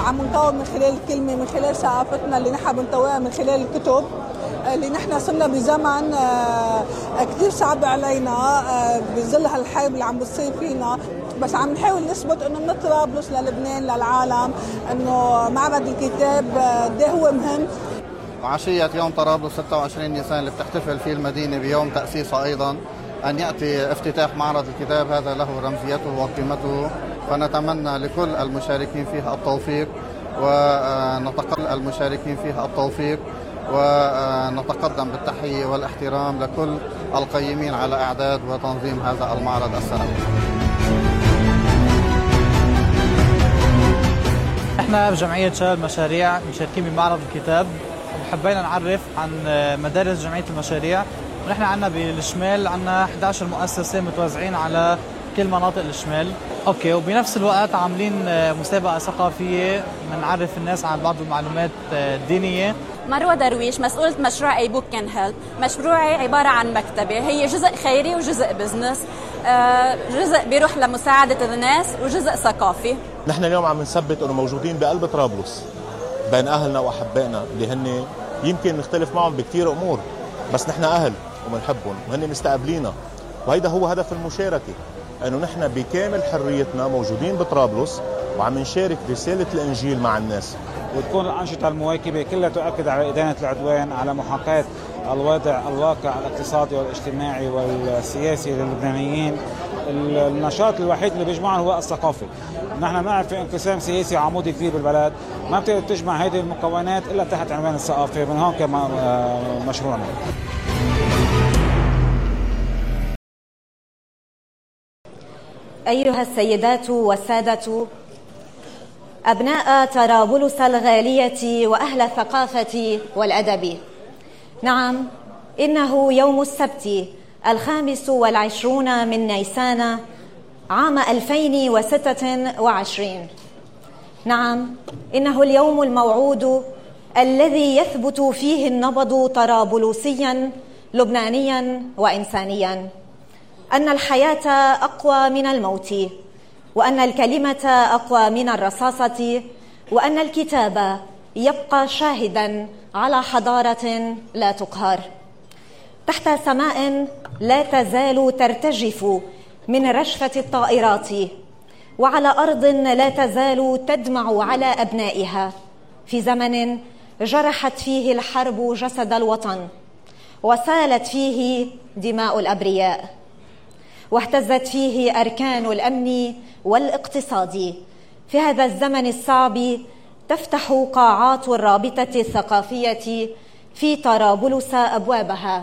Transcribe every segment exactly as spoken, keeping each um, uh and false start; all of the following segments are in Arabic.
عم نطور من خلال الكلمة، من خلال ثقافتنا اللي نحن بنطورها من خلال الكتب اللي نحن صرنا بزمن كثير صعب علينا بظل هالحرب اللي عم بتصير فينا، بس عم نحاول نثبت انه من طرابلس للبنان للعالم انه معرض الكتاب ده هو مهم. عشية يوم طرابلس ستة وعشرين نيسان اللي بتحتفل فيه المدينة بيوم تأسيسها أيضا، أن يأتي افتتاح معرض الكتاب هذا له رمزيته وقيمته، فنتمنى لكل المشاركين فيها التوفيق، ونتقبل المشاركين فيها التوفيق، ونتقدم بالتحية والاحترام لكل القيمين على إعداد وتنظيم هذا المعرض السنوي. احنا بجمعية شباب المشاريع مشاركين بمعرض الكتاب، وحبينا نعرف عن مدارس جمعية المشاريع. ونحن عنا بالشمال عنا إحدى عشرة مؤسسة متوزعين على كل مناطق الشمال. اوكي، وبنفس الوقت عاملين مسابقة ثقافية بنعرف الناس عن بعض المعلومات الدينية. مروة درويش، مسؤولة مشروع اي بوك كان هيلب. مشروعي عبارة عن مكتبة، هي جزء خيري وجزء بزنس، جزء بيروح لمساعدة الناس وجزء ثقافي. نحن اليوم عم نثبت انه موجودين بقلب طرابلس بين اهلنا واحبائنا اللي هن يمكن نختلف معهم بكثير امور، بس نحن اهل وبنحبهم وهن مستقبلينا، وهيدا هو هدف المشاركة، انه نحن بكامل حريتنا موجودين بطرابلس وعم نشارك رسالة الانجيل مع الناس. وتكون الأنشطة المواكبة كلها تؤكد على إدانة العدوان، على محاكاة الوضع الواقع الاقتصادي والاجتماعي والسياسي للبنانيين. النشاط الوحيد اللي بيجمعنا هو الثقافي. نحن نعرف في انقسام سياسي عمودي كبير بالبلد، ما بتقدر تجمع هذه المكونات إلا تحت عنوان الثقافة، من هون كان مشروعنا. أيها السيدات والسادة، أبناء طرابلس الغالية وأهل الثقافة والأدب، نعم، إنه يوم السبت الخامس والعشرون من نيسان عام ألفين وستة وعشرين. نعم، إنه اليوم الموعود الذي يثبت فيه النبض طرابلسيا لبنانيا وإنسانيا، أن الحياة أقوى من الموت، وأن الكلمة أقوى من الرصاصة، وأن الكتاب يبقى شاهدا على حضارة لا تقهر، تحت سماء لا تزال ترتجف من رشفة الطائرات، وعلى أرض لا تزال تدمع على أبنائها، في زمن جرحت فيه الحرب جسد الوطن، وسالت فيه دماء الأبرياء، واهتزت فيه أركان الأمن والاقتصاد. في هذا الزمن الصعب تفتح قاعات الرابطة الثقافية في طرابلس أبوابها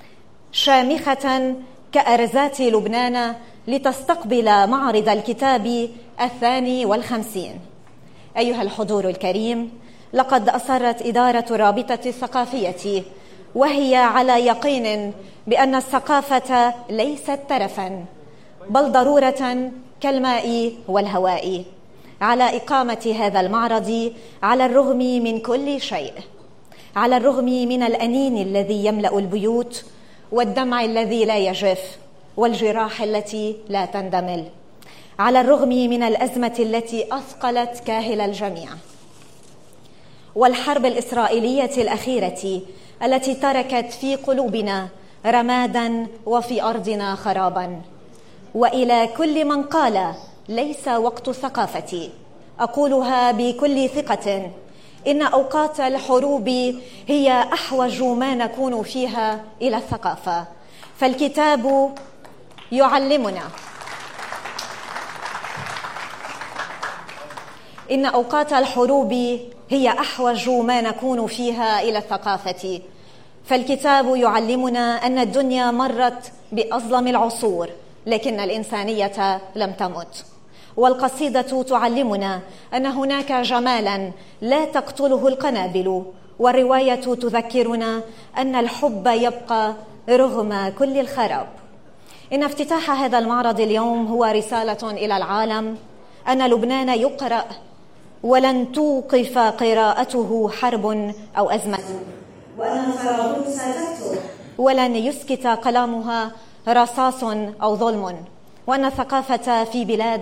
شامخة كأرزات لبنان لتستقبل معرض الكتاب الثاني والخمسين. أيها الحضور الكريم، لقد أصرت إدارة الرابطة الثقافية وهي على يقين بأن الثقافة ليست ترفاً بل ضرورة كالماء والهواء، على إقامة هذا المعرض على الرغم من كل شيء، على الرغم من الأنين الذي يملأ البيوت، والدمع الذي لا يجف، والجراح التي لا تندمل، على الرغم من الأزمة التي أثقلت كاهل الجميع، والحرب الإسرائيلية الأخيرة التي تركت في قلوبنا رمادا وفي أرضنا خرابا. وإلى كل من قال ليس وقت الثقافة، أقولها بكل ثقة: إن أوقات الحروب هي أحوج ما نكون فيها إلى الثقافة، فالكتاب يعلمنا إن أوقات الحروب هي أحوج ما نكون فيها إلى الثقافة، فالكتاب يعلمنا أن الدنيا مرت بأظلم العصور لكن الإنسانية لم تمت، والقصيدة تعلمنا أن هناك جمالا لا تقتله القنابل، والرواية تذكرنا أن الحب يبقى رغم كل الخراب. إن افتتاح هذا المعرض اليوم هو رسالة إلى العالم أن لبنان يقرأ ولن توقف قراءته حرب أو أزمة، وأن طرابلس تكتب ولن يسكت قلمها رصاص أو ظلم، وأن الثقافة في بلاد